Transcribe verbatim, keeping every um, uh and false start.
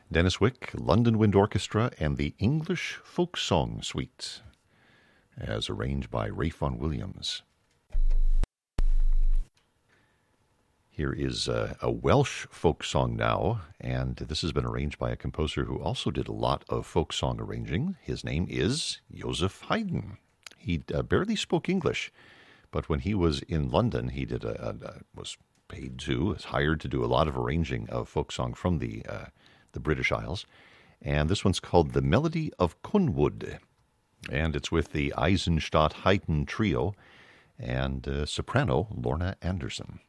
Dennis Wick, London Wind Orchestra, and the English Folk Song Suite, as arranged by Ralph Vaughan Williams. Here is a, a Welsh folk song now, and this has been arranged by a composer who also did a lot of folk song arranging. His name is Joseph Haydn. He uh, barely spoke English, but when he was in London, he did a, a, a was paid to, was hired to do a lot of arranging of folk song from the uh, the British Isles. And this one's called The Melody of Cynwyd, and it's with the Eisenstadt Haydn Trio and uh, soprano Lorna Anderson.